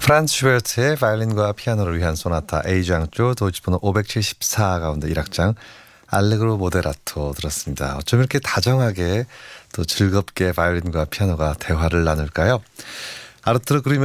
프란츠 슈베르트의 바이올린과 피아노를 위한 소나타 A장조 도이치번호 574 가운데 1악장 알레그로 모데라토 들었습니다. 어쩜 이렇게 다정하게 또 즐겁게 바이올린과 피아노가 대화를 나눌까요? 아르투르 그림의